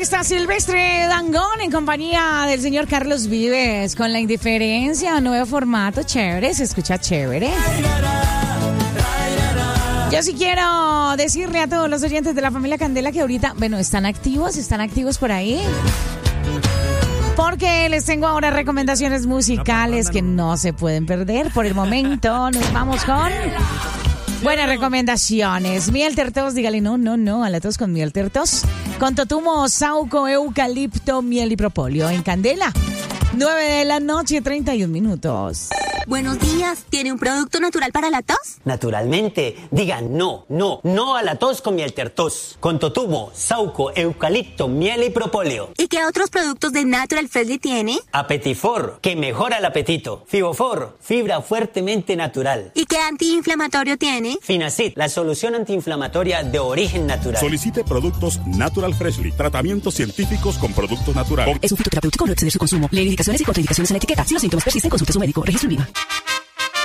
está Silvestre Dangond en compañía del señor Carlos Vives con La Indiferencia, nuevo formato, chévere, se escucha chévere. Yo sí quiero decirle a todos los oyentes de la familia Candela que ahorita, bueno, están activos por ahí. Porque les tengo ahora recomendaciones musicales que no se pueden perder. Por el momento nos vamos con buenas recomendaciones. Miel tertos, dígale no a la tos con miel tertos. Con totumo, sauco, eucalipto, miel y propóleo en Candela. 9 p.m, 31 minutos. Buenos días, ¿tiene un producto natural para la tos? Naturalmente, digan no a la tos con miel tertos. Con totumo, sauco, eucalipto, miel y propóleo. ¿Y qué otros productos de Natural Freshly tiene? Apetifor, que mejora el apetito. Fibofor, fibra fuertemente natural. ¿Y qué antiinflamatorio tiene? Finacid, la solución antiinflamatoria de origen natural. Solicite productos Natural Freshly, tratamientos científicos con productos naturales. Es un fitoterapéutico, no exceder su consumo. Lee indicaciones y contraindicaciones en la etiqueta. Si los síntomas persisten, consulte a su médico. Registro INVIMA.